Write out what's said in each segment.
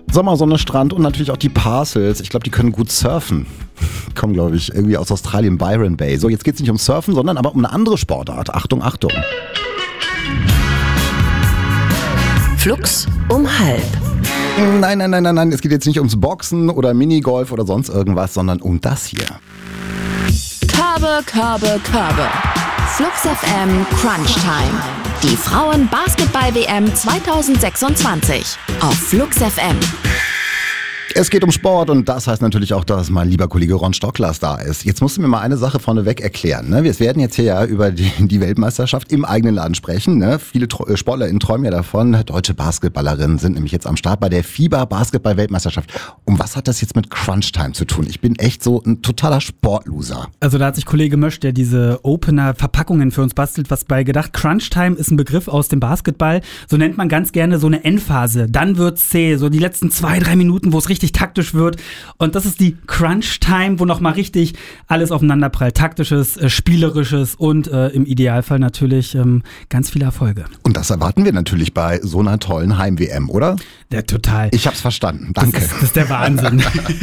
Sommersonne, Strand und natürlich auch die Parcels. Ich glaube, die können gut surfen. Kommen, glaube ich, irgendwie aus Australien, Byron Bay. So, jetzt geht es nicht um Surfen, sondern aber um eine andere Sportart. Achtung, Achtung. Flux um halb. Nein. Es geht jetzt nicht ums Boxen oder Minigolf oder sonst irgendwas, sondern um das hier. Körbe. Flux FM Crunch Time. Die Frauen-Basketball-WM 2026 auf Flux FM. Es geht um Sport und das heißt natürlich auch, dass mein lieber Kollege Ron Stocklers da ist. Jetzt musst du mir mal eine Sache vorneweg erklären. Ne? Wir werden jetzt hier ja über die Weltmeisterschaft im eigenen Land sprechen. Ne? Viele SportlerInnen träumen ja davon. Deutsche Basketballerinnen sind nämlich jetzt am Start bei der FIBA-Basketball-Weltmeisterschaft. Und was hat das jetzt mit Crunch-Time zu tun? Ich bin echt so ein totaler Sportloser. Also da hat sich Kollege Mösch, der diese Opener-Verpackungen für uns bastelt, was bei gedacht. Crunch-Time ist ein Begriff aus dem Basketball. So nennt man ganz gerne so eine Endphase. Dann wird's zäh, so die letzten 2-3 Minuten, wo es richtig taktisch wird. Und das ist die Crunch-Time, wo nochmal richtig alles aufeinanderprallt. Taktisches, Spielerisches und im Idealfall natürlich ganz viele Erfolge. Und das erwarten wir natürlich bei so einer tollen Heim-WM, oder? Ja, total. Ich hab's verstanden. Danke. Das ist der Wahnsinn.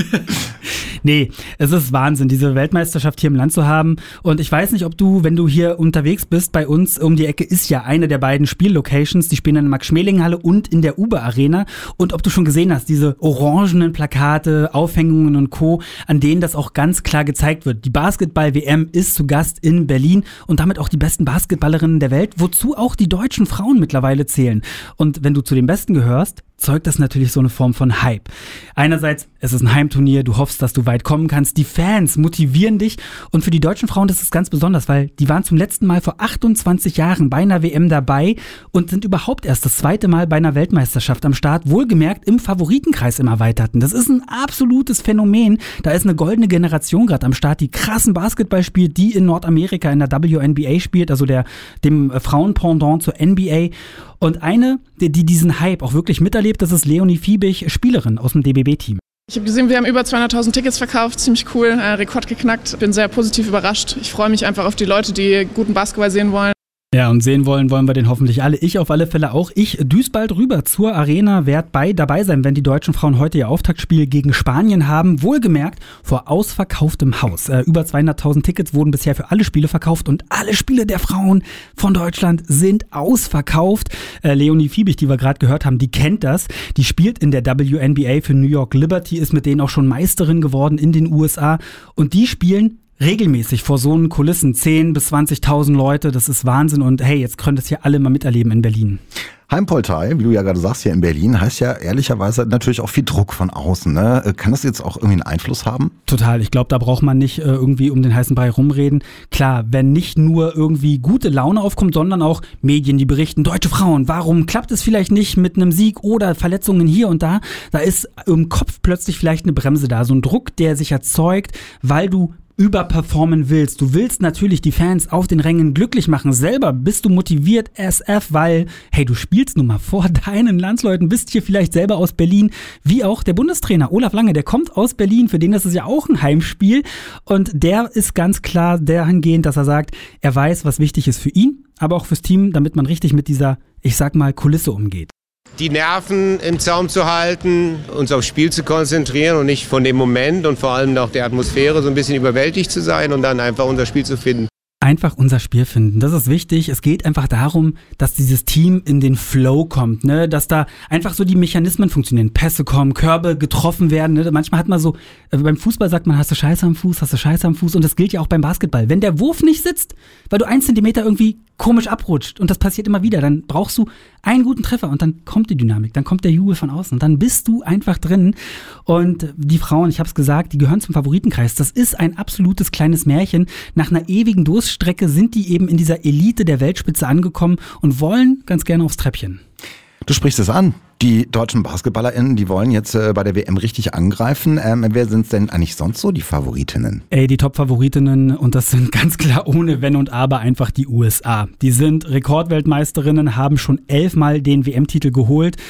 Nee, es ist Wahnsinn, diese Weltmeisterschaft hier im Land zu haben. Und ich weiß nicht, ob du, wenn du hier unterwegs bist, bei uns um die Ecke ist ja eine der beiden Spiellocations. Die spielen in der Max-Schmeling-Halle und in der Uber-Arena. Und ob du schon gesehen hast, diese orangenen Plakate, Aufhängungen und Co., an denen das auch ganz klar gezeigt wird. Die Basketball-WM ist zu Gast in Berlin und damit auch die besten Basketballerinnen der Welt, wozu auch die deutschen Frauen mittlerweile zählen. Und wenn du zu den Besten gehörst, zeugt das natürlich so eine Form von Hype. Einerseits, es ist ein Heimturnier, du hoffst, dass du weit kommen kannst, die Fans motivieren dich und für die deutschen Frauen das ist ganz besonders, weil die waren zum letzten Mal vor 28 Jahren bei einer WM dabei und sind überhaupt erst das zweite Mal bei einer Weltmeisterschaft am Start, wohlgemerkt im Favoritenkreis im Erweiterten. Das ist ein absolutes Phänomen, da ist eine goldene Generation gerade am Start, die krassen Basketball spielt, die in Nordamerika in der WNBA spielt, also dem Frauenpendant zur NBA. Und eine, die diesen Hype auch wirklich miterlebt, das ist Leonie Fiebig, Spielerin aus dem DBB-Team. Ich habe gesehen, wir haben über 200.000 Tickets verkauft, ziemlich cool, Rekord geknackt. Bin sehr positiv überrascht. Ich freue mich einfach auf die Leute, die guten Basketball sehen wollen. Ja, und sehen wollen wir den hoffentlich alle. Ich auf alle Fälle auch. Ich düse bald rüber zur Arena, werde dabei sein, wenn die deutschen Frauen heute ihr Auftaktspiel gegen Spanien haben. Wohlgemerkt vor ausverkauftem Haus. Über 200.000 Tickets wurden bisher für alle Spiele verkauft und alle Spiele der Frauen von Deutschland sind ausverkauft. Leonie Fiebig, die wir gerade gehört haben, die kennt das. Die spielt in der WNBA für New York Liberty, ist mit denen auch schon Meisterin geworden in den USA und die spielen regelmäßig vor so einen Kulissen 10.000 bis 20.000 Leute, das ist Wahnsinn und hey, jetzt könnt ihr es hier alle mal miterleben in Berlin. Heimpoltei, wie du ja gerade sagst, hier in Berlin, heißt ja ehrlicherweise natürlich auch viel Druck von außen. Ne? Kann das jetzt auch irgendwie einen Einfluss haben? Total, ich glaube, da braucht man nicht irgendwie um den heißen Brei rumreden. Klar, wenn nicht nur irgendwie gute Laune aufkommt, sondern auch Medien, die berichten, deutsche Frauen, warum klappt es vielleicht nicht mit einem Sieg oder Verletzungen hier und da? Da ist im Kopf plötzlich vielleicht eine Bremse da, so ein Druck, der sich erzeugt, weil du überperformen willst. Du willst natürlich die Fans auf den Rängen glücklich machen. Selber bist du motiviert SF, weil, hey, du spielst nun mal vor deinen Landsleuten, bist hier vielleicht selber aus Berlin, wie auch der Bundestrainer Olaf Lange, der kommt aus Berlin, für den das ist ja auch ein Heimspiel und der ist ganz klar dahingehend, dass er sagt, er weiß, was wichtig ist für ihn, aber auch fürs Team, damit man richtig mit dieser, ich sag mal, Kulisse umgeht. Die Nerven im Zaum zu halten, uns aufs Spiel zu konzentrieren und nicht von dem Moment und vor allem auch der Atmosphäre so ein bisschen überwältigt zu sein und dann einfach unser Spiel zu finden. Einfach unser Spiel finden, das ist wichtig. Es geht einfach darum, dass dieses Team in den Flow kommt, ne? Dass da einfach so die Mechanismen funktionieren. Pässe kommen, Körbe getroffen werden. Ne? Manchmal hat man so, beim Fußball sagt man, hast du Scheiße am Fuß und das gilt ja auch beim Basketball. Wenn der Wurf nicht sitzt, weil du 1 Zentimeter irgendwie komisch abrutscht und das passiert immer wieder, dann brauchst du einen guten Treffer und dann kommt die Dynamik, dann kommt der Jubel von außen und dann bist du einfach drin. Und die Frauen, ich habe es gesagt, die gehören zum Favoritenkreis. Das ist ein absolutes kleines Märchen. Nach einer ewigen Durststrecke sind die eben in dieser Elite der Weltspitze angekommen und wollen ganz gerne aufs Treppchen. Du sprichst es an. Die deutschen BasketballerInnen, die wollen jetzt bei der WM richtig angreifen. Wer sind denn eigentlich sonst so die Favoritinnen? Die Top-Favoritinnen, und das sind ganz klar ohne Wenn und Aber einfach die USA. Die sind Rekordweltmeisterinnen, haben schon 11 Mal den WM-Titel geholt,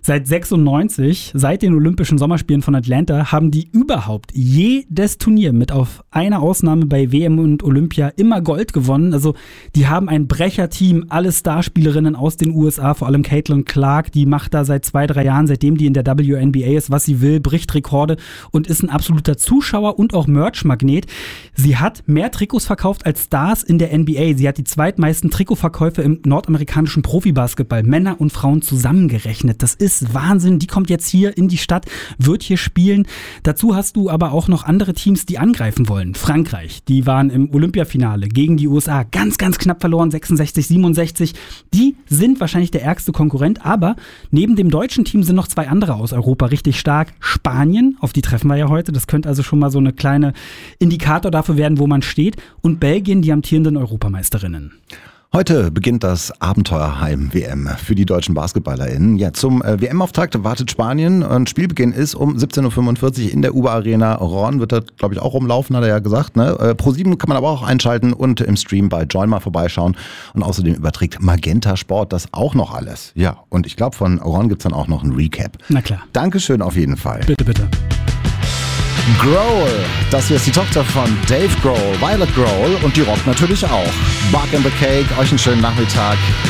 Seit 96, seit den Olympischen Sommerspielen von Atlanta, haben die überhaupt jedes Turnier mit auf eine Ausnahme bei WM und Olympia immer Gold gewonnen. Also die haben ein Brecherteam, alle Starspielerinnen aus den USA, vor allem Caitlin Clark, die macht da seit 2-3 Jahren, seitdem die in der WNBA ist, was sie will, bricht Rekorde und ist ein absoluter Zuschauer und auch Merch-Magnet. Sie hat mehr Trikots verkauft als Stars in der NBA. Sie hat die zweitmeisten Trikotverkäufe im nordamerikanischen Profibasketball, Männer und Frauen zusammengerechnet. Das ist Wahnsinn. Die kommt jetzt hier in die Stadt, wird hier spielen. Dazu hast du aber auch noch andere Teams, die angreifen wollen. Frankreich, die waren im Olympiafinale gegen die USA ganz, ganz knapp verloren, 66-67. Die sind wahrscheinlich der ärgste Konkurrent, aber neben dem deutschen Team sind noch 2 andere aus Europa richtig stark. Spanien, auf die treffen wir ja heute, das könnte also schon mal so eine kleine Indikator dafür werden, wo man steht. Und Belgien, die amtierenden Europameisterinnen. Heute beginnt das Abenteuerheim-WM für die deutschen BasketballerInnen. Ja, zum WM-Auftakt wartet Spanien und Spielbeginn ist um 17.45 Uhr in der UBA-Arena. Ron wird da, glaube ich, auch rumlaufen, hat er ja gesagt. Ne? Pro7 kann man aber auch einschalten und im Stream bei Join mal vorbeischauen. Und außerdem überträgt Magenta Sport das auch noch alles. Ja, und ich glaube, von Ron gibt es dann auch noch ein Recap. Na klar. Dankeschön auf jeden Fall. Bitte, bitte. Grohl, das hier ist die Tochter von Dave Grohl, Violet Grohl, und die rockt natürlich auch. Bark in the Cake, euch einen schönen Nachmittag.